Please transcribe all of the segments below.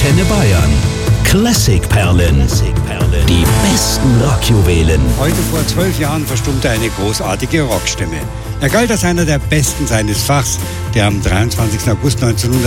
Antenne Bayern. Classic-Perlen. Die besten Rockjuwelen. Heute vor 12 Jahren verstummte eine großartige Rockstimme. Er galt als einer der Besten seines Fachs, der am 23. August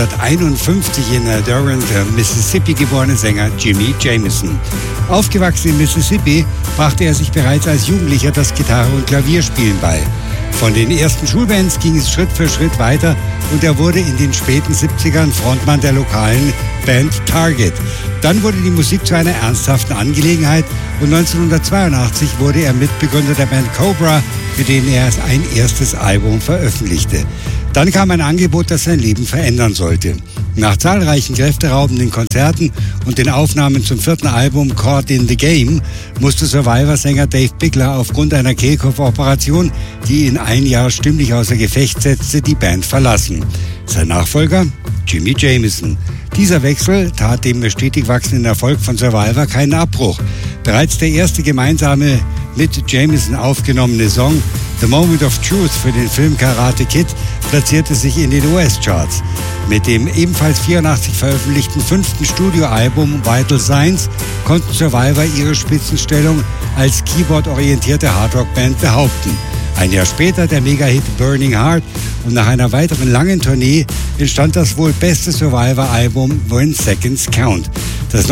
1951 in Durant, Mississippi geborene Sänger Jimmy Jamison. Aufgewachsen in Mississippi, brachte er sich bereits als Jugendlicher das Gitarre- und Klavierspielen bei. Von den ersten Schulbands ging es Schritt für Schritt weiter und er wurde in den späten 70ern Frontmann der lokalen Band Target. Dann wurde die Musik zu einer ernsthaften Angelegenheit und 1982 wurde er Mitbegründer der Band Cobra, mit denen er ein erstes Album veröffentlichte. Dann kam ein Angebot, das sein Leben verändern sollte. Nach zahlreichen kräfteraubenden Konzerten und den Aufnahmen zum 4. Album Caught in the Game musste Survivor-Sänger Dave Bickler aufgrund einer Kehlkopfoperation, die ihn ein Jahr stimmlich außer Gefecht setzte, die Band verlassen. Sein Nachfolger? Jimmy Jamison. Dieser Wechsel tat dem stetig wachsenden Erfolg von Survivor keinen Abbruch. Bereits der erste gemeinsame mit Jamison aufgenommene Song The Moment of Truth für den Film Karate Kid platzierte sich in den US-Charts. Mit dem ebenfalls 84 veröffentlichten 5. Studioalbum Vital Signs konnten Survivor ihre Spitzenstellung als keyboard-orientierte Hardrock-Band behaupten. Ein Jahr später der Mega-Hit Burning Heart und nach einer weiteren langen Tournee entstand das wohl beste Survivor-Album When Seconds Count. Das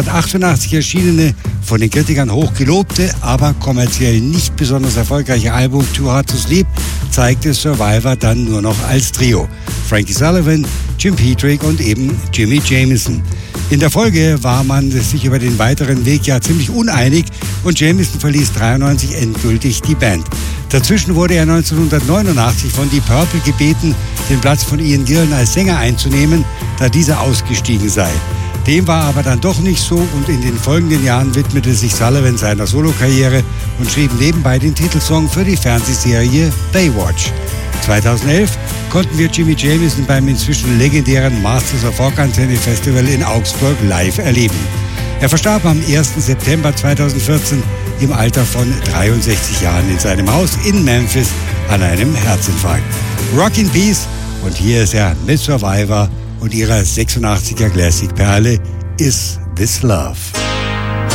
1988 erschienene, von den Kritikern hoch gelobte, aber kommerziell nicht besonders erfolgreiche Album Too Hard to Sleep zeigte Survivor dann nur noch als Trio. Frankie Sullivan, Jim Petrick und eben Jimmy Jamison. In der Folge war man sich über den weiteren Weg ja ziemlich uneinig und Jamison verließ 1993 endgültig die Band. Dazwischen wurde er 1989 von Deep Purple gebeten, den Platz von Ian Gillan als Sänger einzunehmen, da dieser ausgestiegen sei. Dem war aber dann doch nicht so und in den folgenden Jahren widmete sich Sullivan seiner Solokarriere und schrieb nebenbei den Titelsong für die Fernsehserie Baywatch. 2011 konnten wir Jimmy Jamison beim inzwischen legendären Masters of Rock Antenne Festival in Augsburg live erleben. Er verstarb am 1. September 2014 im Alter von 63 Jahren in seinem Haus in Memphis an einem Herzinfarkt. Rock in Peace und hier ist er mit Survivor und ihrer 86er Classic-Perle Is This Love.